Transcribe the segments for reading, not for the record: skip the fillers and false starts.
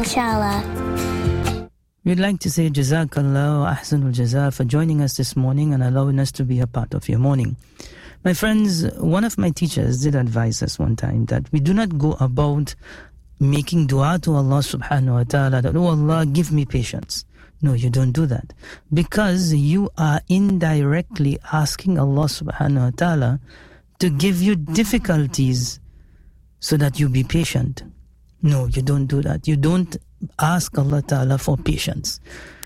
inshallah. We'd like to say Jazakallah wa Ahsanul Jaza for joining us this morning and allowing us to be a part of your morning. My friends, one of my teachers did advise us one time that we do not go about making dua to Allah subhanahu wa ta'ala that, oh Allah, give me patience. No, you don't do that. Because you are indirectly asking Allah subhanahu wa ta'ala to give you difficulties so that you be patient. No, you don't do that. You don't ask Allah Ta'ala for patience.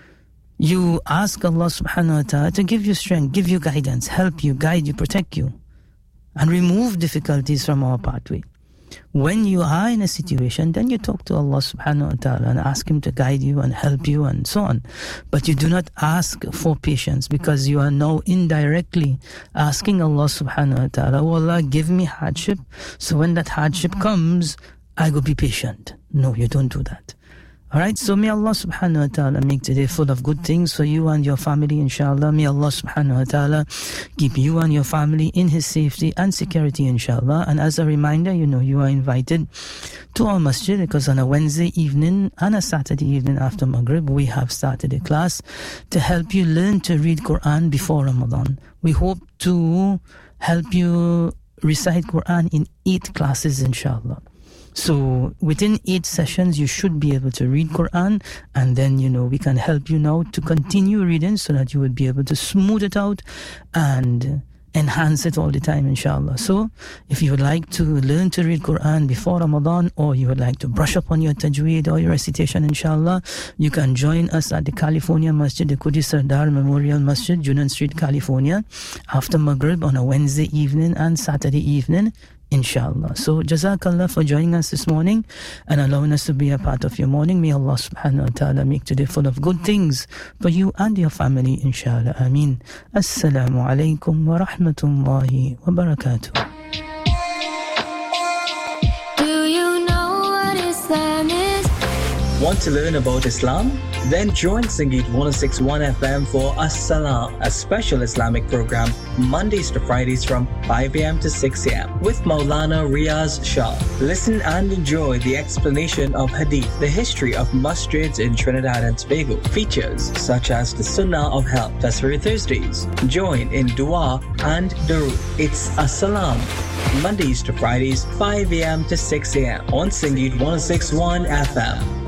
You ask Allah subhanahu wa ta'ala to give you strength, give you guidance, help you, guide you, protect you, and remove difficulties from our pathway. When you are in a situation, then you talk to Allah subhanahu wa ta'ala and ask Him to guide you and help you and so on. But you do not ask for patience, because you are now indirectly asking Allah subhanahu wa ta'ala, oh Allah, give me hardship, so when that hardship comes, I will be patient. No, you don't do that. Alright, so may Allah subhanahu wa ta'ala make today full of good things for you and your family, inshallah. May Allah subhanahu wa ta'ala keep you and your family in His safety and security, inshallah. And as a reminder, you are invited to our masjid, because on a Wednesday evening and a Saturday evening after Maghrib, we have started a class to help you learn to read Quran before Ramadan. We hope to help you recite Quran in 8 classes, inshallah. So within 8 sessions, you should be able to read Quran, and then, we can help you now to continue reading so that you would be able to smooth it out and enhance it all the time, inshallah. So if you would like to learn to read Quran before Ramadan, or you would like to brush up on your tajweed or your recitation, inshallah, you can join us at the California Masjid, the Qudi Sardar Memorial Masjid, Union Street, California, after Maghrib on a Wednesday evening and Saturday evening, inshallah. So Jazakallah for joining us this morning and allowing us to be a part of your morning. May Allah subhanahu wa ta'ala make today full of good things for you and your family, inshallah. Ameen. Assalamu alaikum wa rahmatullahi wa barakatuh. Do you know what Islam is? Want to learn about Islam? Then join Sangeet 106.1 FM for As-Salam, a special Islamic program, Mondays to Fridays from 5 a.m. to 6 a.m. with Maulana Riaz Shah. Listen and enjoy the explanation of Hadith, the history of masjids in Trinidad and Tobago, features such as the Sunnah of Health, Tasweer Thursdays. Join in Dua and Durood. It's As-Salam, Mondays to Fridays, 5 a.m. to 6 a.m. on Sangeet 106.1 FM.